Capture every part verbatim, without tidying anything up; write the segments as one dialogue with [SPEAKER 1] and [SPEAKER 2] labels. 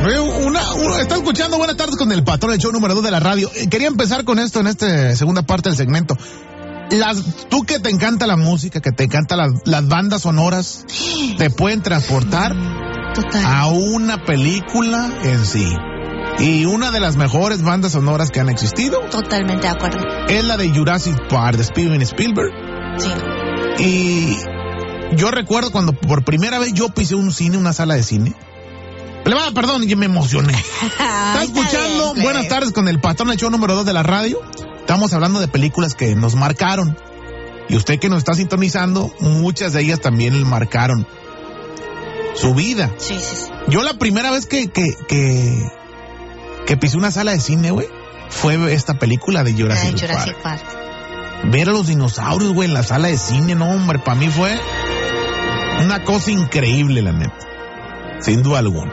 [SPEAKER 1] Una, una, está escuchando Buenas Tardes con el Patrón, el show número dos de la radio. Quería empezar con esto en esta segunda parte del segmento. Las, tú que te encanta la música, que te encantan las, las bandas sonoras, te pueden transportar
[SPEAKER 2] Total.
[SPEAKER 1] a una película en sí. Y una de las mejores bandas sonoras que han existido.
[SPEAKER 2] Totalmente de acuerdo.
[SPEAKER 1] Es la de Jurassic Park, de Steven Spielberg.
[SPEAKER 2] Sí.
[SPEAKER 1] Y yo recuerdo cuando por primera vez yo pisé un cine, una sala de cine. Plebada, perdón, yo me emocioné. Está escuchando
[SPEAKER 2] bien,
[SPEAKER 1] Buenas Tardes con el Patrón, el show número dos de la radio. Estamos hablando de películas que nos marcaron. Y usted que nos está sintonizando, muchas de ellas también marcaron su vida.
[SPEAKER 2] Sí, sí, sí.
[SPEAKER 1] Yo la primera vez que, que, que, que pisé una sala de cine, güey, fue esta película de Jurassic,
[SPEAKER 2] Ay, Jurassic
[SPEAKER 1] Park.
[SPEAKER 2] Park.
[SPEAKER 1] Ver a los dinosaurios, güey, en la sala de cine, no, hombre, para mí fue una cosa increíble, la neta. Sin duda alguna.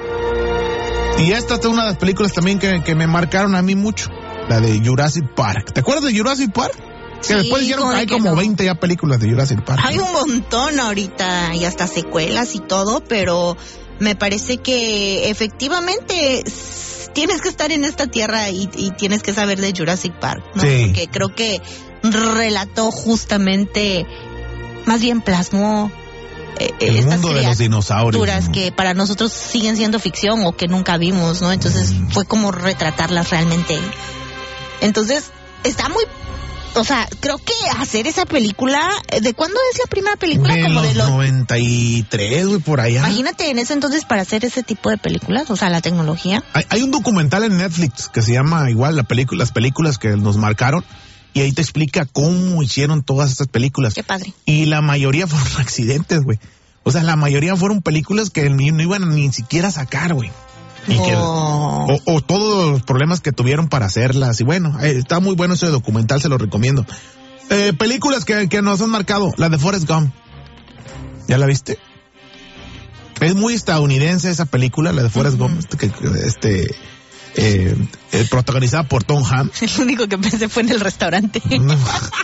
[SPEAKER 1] Y esta es una de las películas también que, que me marcaron a mí mucho. La de Jurassic Park. ¿Te acuerdas de Jurassic Park? Que
[SPEAKER 2] Sí,
[SPEAKER 1] después hicieron,
[SPEAKER 2] como
[SPEAKER 1] hay
[SPEAKER 2] que
[SPEAKER 1] como
[SPEAKER 2] no.
[SPEAKER 1] veinte ya películas de Jurassic Park.
[SPEAKER 2] Hay un montón ahorita y hasta secuelas y todo, pero me parece que efectivamente s- tienes que estar en esta tierra y, y tienes que saber de Jurassic Park, ¿no?
[SPEAKER 1] Sí.
[SPEAKER 2] Porque creo que relató justamente, más bien plasmó eh,
[SPEAKER 1] El
[SPEAKER 2] estas
[SPEAKER 1] mundo de los dinosaurios,
[SPEAKER 2] criaturas
[SPEAKER 1] ¿no?
[SPEAKER 2] que para nosotros siguen siendo ficción o que nunca vimos, ¿no? Entonces
[SPEAKER 1] Mm.
[SPEAKER 2] fue como retratarlas realmente. Entonces está muy... O sea, creo que hacer esa película... ¿De cuándo es la primera película?
[SPEAKER 1] De
[SPEAKER 2] Como
[SPEAKER 1] los
[SPEAKER 2] de los...
[SPEAKER 1] noventa y tres, güey, por allá.
[SPEAKER 2] Imagínate en ese entonces para hacer ese tipo de películas, o sea, la tecnología.
[SPEAKER 1] Hay, hay un documental en Netflix que se llama igual la película, las películas que nos marcaron, y ahí te explica cómo hicieron todas estas películas.
[SPEAKER 2] Qué padre.
[SPEAKER 1] Y la mayoría fueron accidentes, güey. O sea, la mayoría fueron películas que ni, no iban ni siquiera a sacar, güey. Y que,
[SPEAKER 2] Oh.
[SPEAKER 1] o, o todos los problemas que tuvieron para hacerlas. Y bueno, eh, está muy bueno ese documental, se lo recomiendo. Eh, películas que, que nos han marcado, la de Forrest Gump. ¿Ya la viste? Es muy estadounidense esa película, la de Forrest
[SPEAKER 2] Uh-huh.
[SPEAKER 1] Gump, este, que- este eh, eh, protagonizada por Tom Hanks.
[SPEAKER 2] El único que pensé fue en el restaurante.
[SPEAKER 1] No.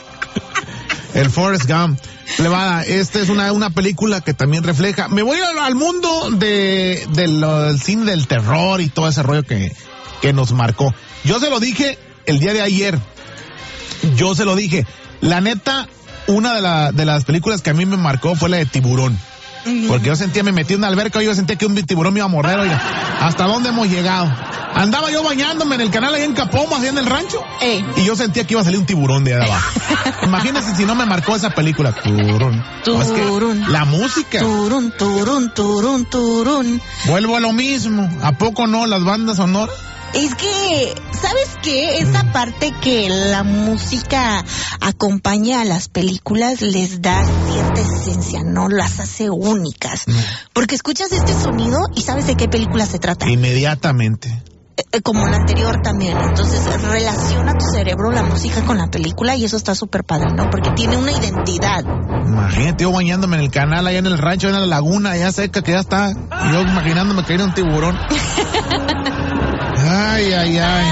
[SPEAKER 1] El Forrest Gump. Plebada, esta es una, una película que también refleja. Me voy al, al mundo de, de lo- del cine del terror y todo ese rollo que, que nos marcó. Yo se lo dije el día de ayer. Yo se lo dije. La neta, una de, la, de las películas que a mí me marcó fue la de Tiburón. Porque yo sentía, me metí en una alberca y yo sentía que un tiburón me iba a morder. Oiga, ¿hasta dónde hemos llegado? Andaba yo bañándome en el canal ahí en Capoma, allá en el rancho.
[SPEAKER 2] Ey.
[SPEAKER 1] Y yo sentía que iba a salir un tiburón de ahí de abajo. Imagínense si no me marcó esa película. Turun. No, es que
[SPEAKER 2] Turun.
[SPEAKER 1] la música.
[SPEAKER 2] Turun, turun, turun, turun.
[SPEAKER 1] Vuelvo a lo mismo. ¿A poco no? Las bandas sonoras.
[SPEAKER 2] Es que, ¿sabes qué? Esa parte que la música acompaña a las películas les da cierta esencia, ¿no? Las hace únicas. Porque escuchas este sonido y sabes de qué película se trata.
[SPEAKER 1] Inmediatamente.
[SPEAKER 2] Eh, Como la anterior también. Entonces relaciona tu cerebro la música con la película y eso está súper padre, ¿no? Porque tiene una identidad.
[SPEAKER 1] Imagínate yo bañándome en el canal, allá en el rancho, en la laguna, allá seca que ya está. Y yo imaginándome que era un tiburón. Ay, ay, ay.